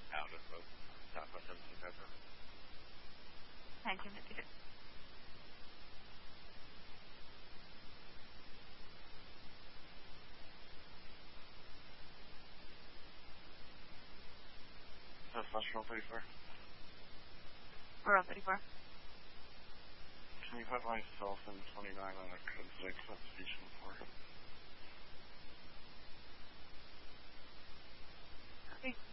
out of both Southwest 17 Pepper. 1952. Southwest Roll 34. Roll 34. Can you put myself in 29 on a code 6 at station 4? Okay.